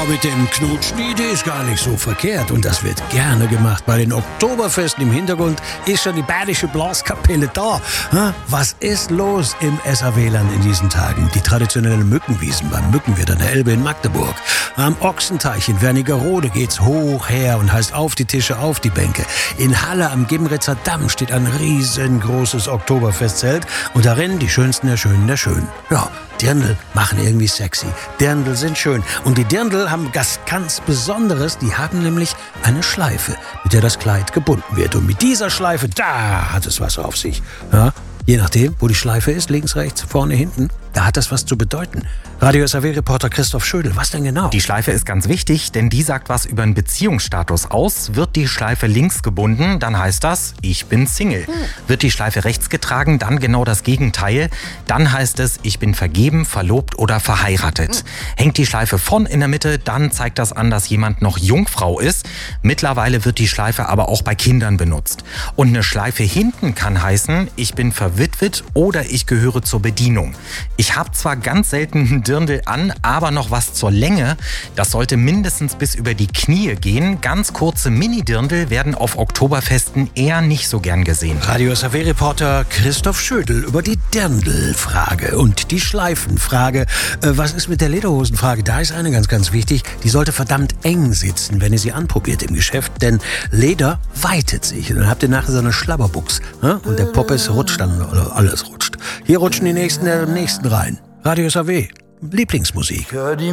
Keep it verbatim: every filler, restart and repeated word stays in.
mit dem Knutschen, die Idee ist gar nicht so verkehrt. Und das wird gerne gemacht. Bei den Oktoberfesten im Hintergrund ist schon die Badische Blaskapelle da. Was ist los im S A W-Land in diesen Tagen? Die traditionellen Mückenwiesen beim Mückenwirt an der Elbe in Magdeburg. Am Ochsenteich in Wernigerode geht's hoch her und heißt auf die Tische, auf die Bänke. In Halle am Gimritzer Damm steht ein riesengroßes Oktoberfestzelt und darin die Schönsten der Schönen der Schönen. Ja, Dirndl machen irgendwie sexy. Dirndl sind schön. Und die Dirndl haben was ganz Besonderes. Die haben nämlich eine Schleife, mit der das Kleid gebunden wird. Und mit dieser Schleife, da hat es was auf sich. Ja, je nachdem, wo die Schleife ist, links, rechts, vorne, hinten, da hat das was zu bedeuten. Radio S A W-Reporter Christoph Schödel, was denn genau? Die Schleife ist ganz wichtig, denn die sagt was über einen Beziehungsstatus aus. Wird die Schleife links gebunden, dann heißt das, ich bin Single. Hm. Wird die Schleife rechts getragen, dann genau das Gegenteil. Dann heißt es, ich bin vergeben, verlobt oder verheiratet. Hm. Hängt die Schleife vorn in der Mitte, dann zeigt das an, dass jemand noch Jungfrau ist. Mittlerweile wird die Schleife aber auch bei Kindern benutzt. Und eine Schleife hinten kann heißen, ich bin verwitwet oder ich gehöre zur Bedienung. Ich habe zwar ganz selten Dirndl an, aber noch was zur Länge. Das sollte mindestens bis über die Knie gehen. Ganz kurze Mini-Dirndl werden auf Oktoberfesten eher nicht so gern gesehen. Radio S A W-Reporter Christoph Schödel über die Dirndl-Frage und die Schleifenfrage. Äh, was ist mit der Lederhosenfrage? Da ist eine ganz, ganz wichtig. Die sollte verdammt eng sitzen, wenn ihr sie anprobiert im Geschäft, denn Leder weitet sich. Dann habt ihr nachher so eine Schlabberbuchs. Ne? Und der Poppes rutscht dann, oder alles rutscht. Hier rutschen die Nächsten der Nächsten rein. Radio S A W, Lieblingsmusik.